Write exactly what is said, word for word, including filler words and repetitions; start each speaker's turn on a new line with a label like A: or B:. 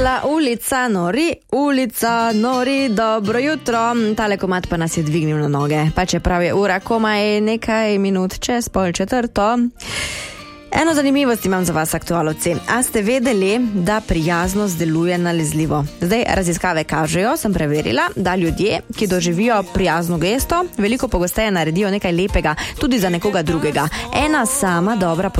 A: La ulica nori, ulica nori, dobro jutro. Tale komad pa nas je dvignil na noge. Pa čeprav je ura komaj nekaj minut čez pol četrto. Eno zanimivost imam za vas, aktualovci. A ste vedeli, da prijaznost deluje nalezljivo? Zdaj, raziskave kažejo, sem preverila, da ljudje, ki doživijo prijazno gesto, veliko pogosteje naredijo nekaj lepega tudi za nekoga drugega. Ena sama dobra